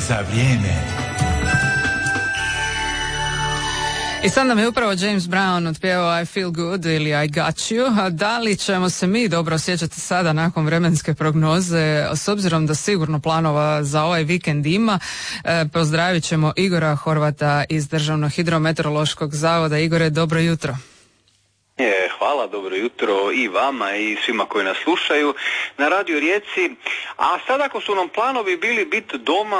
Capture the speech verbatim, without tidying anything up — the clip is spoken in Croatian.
za vrijeme. I sad nam je upravo James Brown otpjevao I Feel Good ili I Got You. A da li ćemo se mi dobro osjećati sada nakon vremenske prognoze, s obzirom da sigurno planova za ovaj vikend ima? E, pozdravit ćemo Igora Horvata iz Državnog hidrometeorološkog zavoda. Igore, dobro jutro. Je, hvala, dobro jutro i vama i svima koji nas slušaju na Radio Rijeci. A sad ako su nam planovi bili biti doma